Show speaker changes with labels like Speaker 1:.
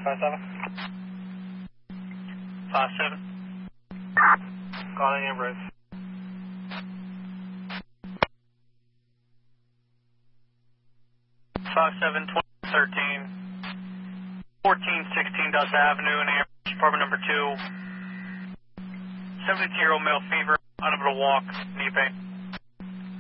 Speaker 1: 57.
Speaker 2: Calling Embrace.
Speaker 1: 57-2013, 1416 Delta Avenue in Amherst, apartment number 2. 72-year-old male fever, unable to walk, knee pain.